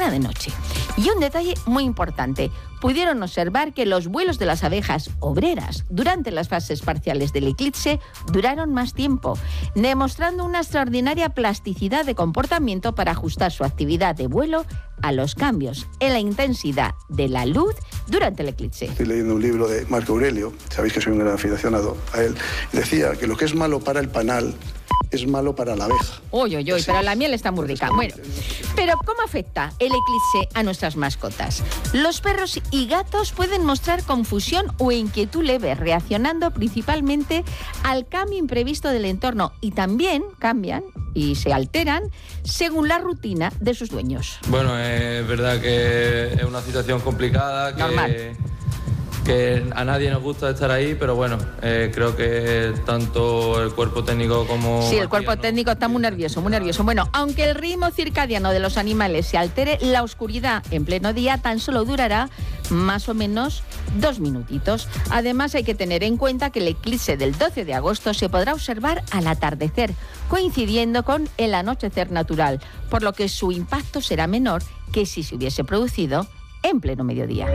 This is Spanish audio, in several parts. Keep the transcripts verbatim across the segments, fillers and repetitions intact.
era de noche. Y un detalle muy importante, pudieron observar que los vuelos de las abejas obreras durante las fases parciales del eclipse duraron más tiempo, demostrando una extraordinaria plasticidad de comportamiento para ajustar su actividad de vuelo a los cambios en la intensidad de la luz durante el eclipse. Estoy leyendo un libro de Marco Aurelio, sabéis que soy un gran aficionado a él, y decía que lo que es malo para el panal es malo para la abeja. Uy, uy, uy, pero la miel está muy rica. Bueno, pero ¿cómo afecta el eclipse a nuestras mascotas? Los perros y gatos pueden mostrar confusión o inquietud leve, reaccionando principalmente al cambio imprevisto del entorno, y también cambian y se alteran según la rutina de sus dueños. Bueno, es verdad que es una situación complicada, que... Normal. que a nadie nos gusta estar ahí, pero bueno, eh, creo que tanto el cuerpo técnico como... Sí, el cuerpo técnico está muy nervioso, muy nervioso. Bueno, aunque el ritmo circadiano de los animales se altere, la oscuridad en pleno día tan solo durará más o menos dos minutitos. Además, hay que tener en cuenta que el eclipse del doce de agosto se podrá observar al atardecer, coincidiendo con el anochecer natural, por lo que su impacto será menor que si se hubiese producido en pleno mediodía.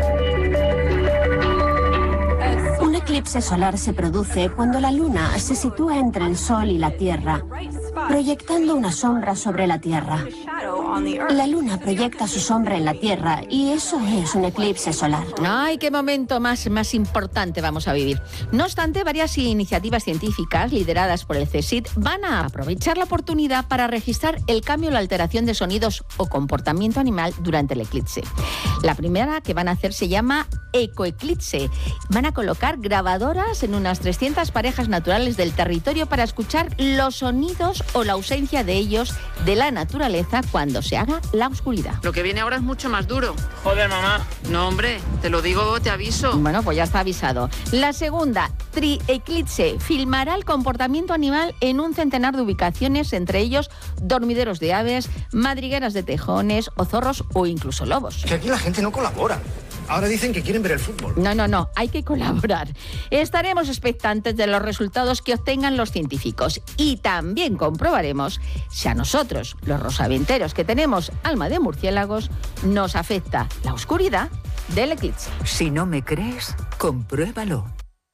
Un eclipse solar se produce cuando la luna se sitúa entre el sol y la Tierra, proyectando una sombra sobre la Tierra. La luna proyecta su sombra en la Tierra y eso es un eclipse solar. ¡Ay, qué momento más, más importante vamos a vivir! No obstante, varias iniciativas científicas lideradas por el CSIC van a aprovechar la oportunidad para registrar el cambio o la alteración de sonidos o comportamiento animal durante el eclipse. La primera que van a hacer se llama ecoeclipse. Van a colocar grabadoras en unas trescientas parejas naturales del territorio para escuchar los sonidos o la ausencia de ellos de la naturaleza cuando se haga la oscuridad. Lo que viene ahora es mucho más duro. Joder, mamá. No, hombre, te lo digo, te aviso. Bueno, pues ya está avisado. La segunda, trieclipse, filmará el comportamiento animal en un centenar de ubicaciones, entre ellos dormideros de aves, madrigueras de tejones o zorros o incluso lobos. Que aquí la gente no colabora. Ahora dicen que quieren ver el fútbol. No, no, no, hay que colaborar. Estaremos expectantes de los resultados que obtengan los científicos y también comprobaremos si a nosotros, los rosaventeros que tenemos alma de murciélagos, nos afecta la oscuridad del eclipse. Si no me crees, compruébalo.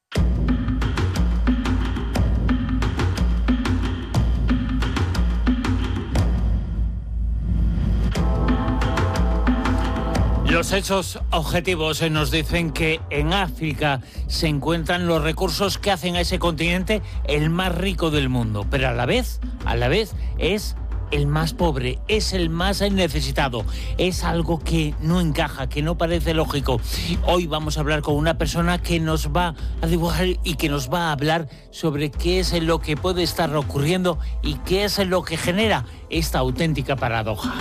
Los hechos objetivos nos dicen que en África se encuentran los recursos que hacen a ese continente el más rico del mundo, pero a la vez, a la vez es el más pobre, es el más necesitado. Es algo que no encaja, que no parece lógico. Hoy vamos a hablar con una persona que nos va a dibujar y que nos va a hablar sobre qué es lo que puede estar ocurriendo y qué es lo que genera esta auténtica paradoja.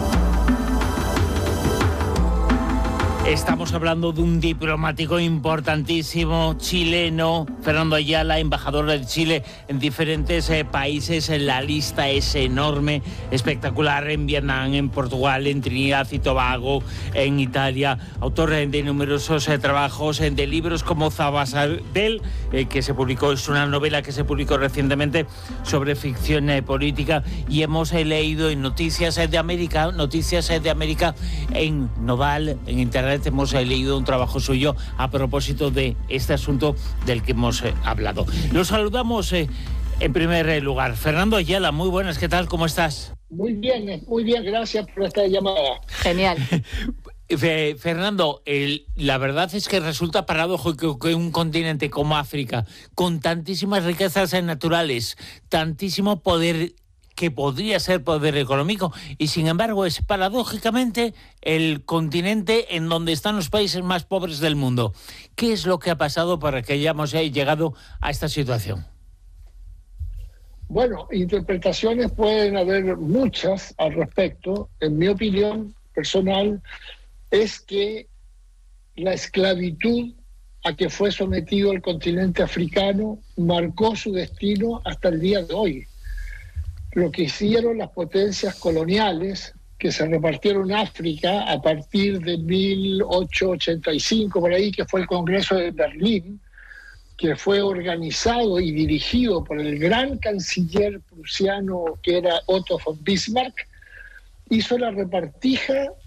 Estamos hablando de un diplomático importantísimo chileno, Fernando Ayala, embajador de Chile en diferentes eh, países. La lista es enorme, espectacular, en Vietnam, en Portugal, en Trinidad y Tobago, en Italia. Autor de numerosos eh, trabajos, eh, de libros como Zabazadell, eh, que se publicó, es una novela que se publicó recientemente sobre ficción eh, política. Y hemos eh, leído en Noticias eh, de América, Noticias eh, de América en Noval, en Internet. Hemos eh, leído un trabajo suyo a propósito de este asunto del que hemos eh, hablado. Los saludamos eh, en primer lugar. Fernando Ayala, muy buenas, ¿qué tal? ¿Cómo estás? Muy bien, muy bien, gracias por esta llamada. Genial. Fernando, el, la verdad es que resulta paradójico que un continente como África, con tantísimas riquezas naturales, tantísimo poder que podría ser poder económico, y sin embargo es paradójicamente el continente en donde están los países más pobres del mundo. ¿Qué es lo que ha pasado para que hayamos llegado a esta situación? Bueno, interpretaciones pueden haber muchas al respecto. En mi opinión personal es que la esclavitud a que fue sometido el continente africano marcó su destino hasta el día de hoy. Lo que hicieron las potencias coloniales que se repartieron África a partir de mil ochocientos ochenta y cinco, por ahí, que fue el Congreso de Berlín, que fue organizado y dirigido por el gran canciller prusiano que era Otto von Bismarck, hizo la repartija